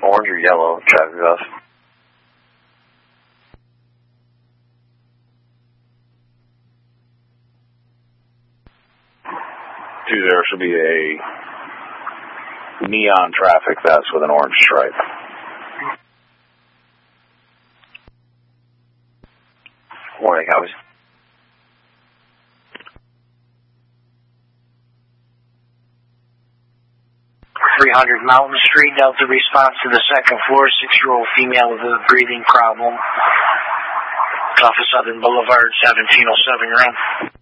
orange or yellow traffic vest? There should be a neon traffic vest with an orange stripe. Morning, how is 300 Mountain Street, Delta response to the second floor, 6-year-old female with a breathing problem. Off of Southern Boulevard, 1707, you're on.